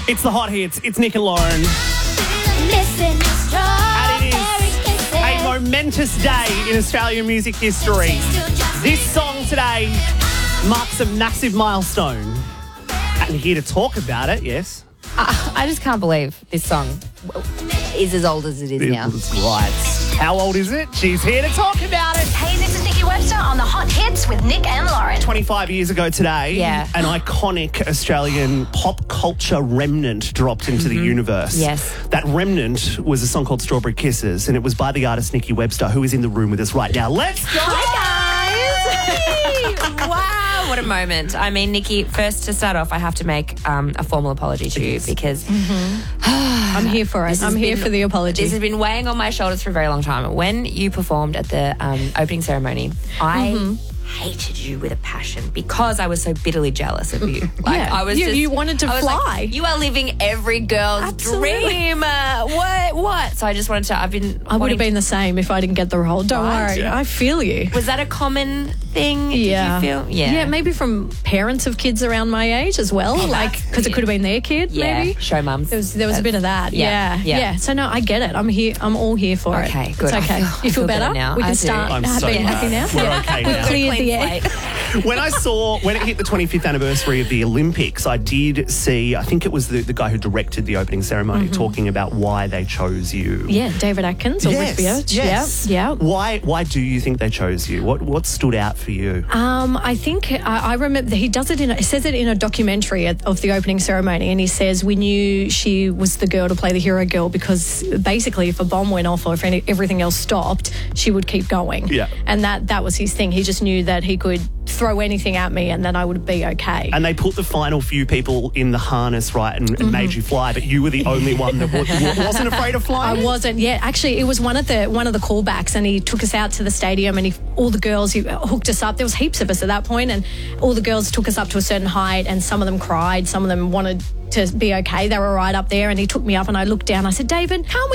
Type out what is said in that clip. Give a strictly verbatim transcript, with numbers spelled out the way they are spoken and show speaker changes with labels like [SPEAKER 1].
[SPEAKER 1] It's the hot hits. It's Nick and Lauren.
[SPEAKER 2] Listen,
[SPEAKER 1] And it is a momentous day in Australian music history. This song today marks a massive milestone. And here to talk about it, yes.
[SPEAKER 3] I, I just can't believe this song is as old as it is now.
[SPEAKER 1] That's right. How old is it? She's here to talk about it.
[SPEAKER 4] Hey, this is Nikki Webster on the Hot Hits with Nick and Lauren.
[SPEAKER 1] twenty-five years ago today,
[SPEAKER 3] Yeah.
[SPEAKER 1] an iconic Australian pop culture remnant dropped into the universe.
[SPEAKER 3] Yes.
[SPEAKER 1] That remnant was a song called Strawberry Kisses, and it was by the artist Nikki Webster, who is in the room with us right now. Let's go!
[SPEAKER 3] Hi, guys. Wow, what a moment. I mean, Nikki, first to start off, I have to make um, a formal apology to you because
[SPEAKER 5] I'm here for it.
[SPEAKER 3] This has
[SPEAKER 5] I'm here
[SPEAKER 3] been-
[SPEAKER 5] for the apology.
[SPEAKER 3] this has been weighing on my shoulders for a very long time. When you performed at the um, opening ceremony, I hated you with a passion because I was so bitterly jealous of you. Like,
[SPEAKER 5] Yeah.
[SPEAKER 3] I was
[SPEAKER 5] You-
[SPEAKER 3] just,
[SPEAKER 5] you wanted to
[SPEAKER 3] I was like,
[SPEAKER 5] fly.
[SPEAKER 3] you are living every girl's
[SPEAKER 5] Absolutely.
[SPEAKER 3] dream. Uh, what? What? So I just wanted to. I've been.
[SPEAKER 5] I would
[SPEAKER 3] wanting
[SPEAKER 5] have been the same if I didn't get the role. Don't
[SPEAKER 3] Right.
[SPEAKER 5] worry. I feel you.
[SPEAKER 3] Was that a common thing?
[SPEAKER 5] Yeah.
[SPEAKER 3] Did you feel? Yeah.
[SPEAKER 5] Yeah, maybe from parents of kids around my age as well. like, because it could have been their kid,
[SPEAKER 3] Yeah.
[SPEAKER 5] maybe.
[SPEAKER 3] Show mums.
[SPEAKER 5] There was, there was a bit of that.
[SPEAKER 3] Yeah.
[SPEAKER 5] Yeah.
[SPEAKER 3] Yeah.
[SPEAKER 5] So, no, I get it. I'm here. I'm all here for it.
[SPEAKER 3] Okay, good.
[SPEAKER 5] It's okay.
[SPEAKER 3] I feel- I
[SPEAKER 5] you feel,
[SPEAKER 3] feel
[SPEAKER 5] better?
[SPEAKER 3] better now.
[SPEAKER 5] We can
[SPEAKER 3] I do.
[SPEAKER 5] start
[SPEAKER 1] I'm so
[SPEAKER 5] being
[SPEAKER 1] glad.
[SPEAKER 5] happy now.
[SPEAKER 1] We're okay
[SPEAKER 5] We've
[SPEAKER 1] now.
[SPEAKER 5] cleared
[SPEAKER 3] Clean
[SPEAKER 5] the air.
[SPEAKER 3] slate.
[SPEAKER 1] When I saw, when it hit the twenty-fifth anniversary of the Olympics, I did see, I think it was the, the guy who directed the opening ceremony talking about why they chose you.
[SPEAKER 5] Yeah, David Atkins or
[SPEAKER 1] Yes,
[SPEAKER 5] Whitfield.
[SPEAKER 1] yes.
[SPEAKER 5] Yeah, yeah.
[SPEAKER 1] Why, why do you think they chose you? What, what stood out for you?
[SPEAKER 5] Um, I think I, I remember he does it in. A, he says it in a documentary at, of the opening ceremony, and he says we knew she was the girl to play the hero girl because basically, if a bomb went off or if any, everything else stopped, she would keep going.
[SPEAKER 1] Yeah.
[SPEAKER 5] and that that was his thing. He just knew that he could throw anything at me, and then I would be okay.
[SPEAKER 1] And they put the final few people in the harness, right, and, and made you fly, but you were the only one that wa- wasn't afraid of
[SPEAKER 5] I
[SPEAKER 1] flying?
[SPEAKER 5] wasn't. Yeah, actually, it was one of the one of the callbacks, and he took us out to the stadium, and he, all the girls he hooked us up. There was heaps of us at that point, and all the girls took us up to a certain height, and some of them cried, some of them wanted to be okay. They were right up there, and he took me up, and I looked down. I said, David, can't we